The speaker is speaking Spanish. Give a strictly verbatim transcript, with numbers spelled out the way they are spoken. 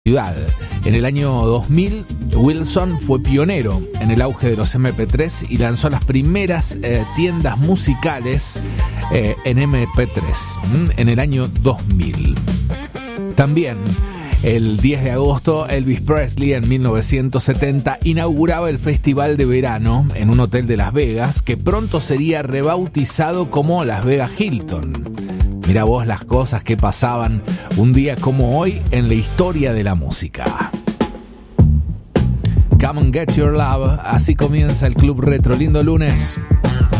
ciudad. En el año dos mil, Wilson fue pionero en el auge de los eme pe tres y lanzó las primeras eh, tiendas musicales eh, en eme pe tres en el año dos mil. También el diez de agosto, Elvis Presley en mil novecientos setenta inauguraba el Festival de Verano en un hotel de Las Vegas que pronto sería rebautizado como Las Vegas Hilton. Mirá vos las cosas que pasaban un día como hoy en la historia de la música. Come and Get Your Love, así comienza el Club Retro. Lindo lunes.